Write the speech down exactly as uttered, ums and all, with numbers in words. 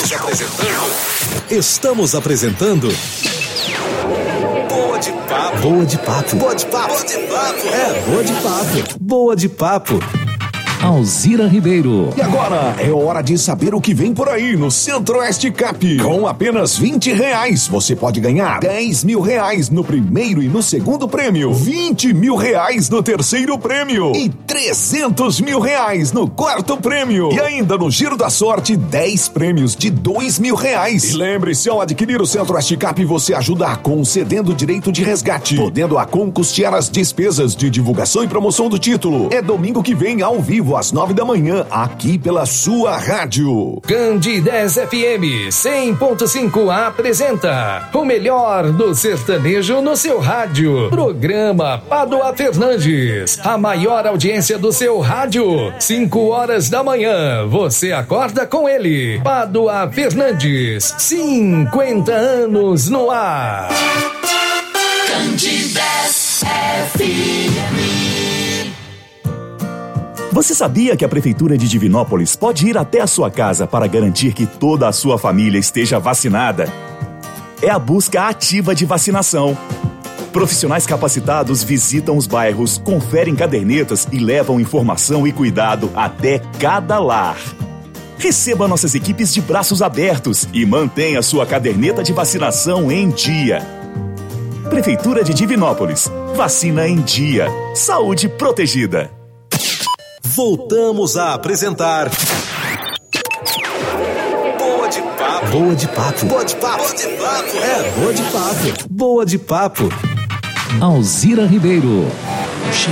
Estamos apresentando. Estamos apresentando. Boa de papo. Boa de papo. Boa de papo. Boa de papo. É, boa de papo. Boa de papo. Alzira Ribeiro. E agora é hora de saber o que vem por aí no Centro-Oeste Cap. Com apenas vinte reais, você pode ganhar dez mil reais no primeiro e no segundo prêmio, vinte mil reais no terceiro prêmio e trezentos mil reais no quarto prêmio. E ainda no Giro da Sorte, dez prêmios de dois mil reais. E lembre-se, ao adquirir o Centro-Oeste Cap, você ajuda a concedendo direito de resgate, podendo a Com custear as despesas de divulgação e promoção do título. É domingo que vem, ao vivo, às nove da manhã, aqui pela sua rádio. Candidez F M cem ponto cinco apresenta o melhor do sertanejo no seu rádio. Programa Pádua Fernandes, a maior audiência do seu rádio. cinco horas da manhã, você acorda com ele. Pádua Fernandes, cinquenta anos no ar. Candidez F M. Você sabia que a Prefeitura de Divinópolis pode ir até a sua casa para garantir que toda a sua família esteja vacinada? É a busca ativa de vacinação. Profissionais capacitados visitam os bairros, conferem cadernetas e levam informação e cuidado até cada lar. Receba nossas equipes de braços abertos e mantenha sua caderneta de vacinação em dia. Prefeitura de Divinópolis. Vacina em dia. Saúde protegida. Voltamos a apresentar. Boa de papo. Boa de papo. Boa de papo. Boa de papo. É, boa de papo. Boa de papo. Alzira Ribeiro.